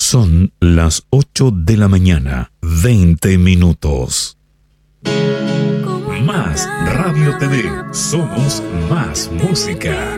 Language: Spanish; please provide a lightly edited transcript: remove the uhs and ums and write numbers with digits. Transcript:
Son las 8 de la mañana, 20 minutos. Más Radio TV. Somos más música.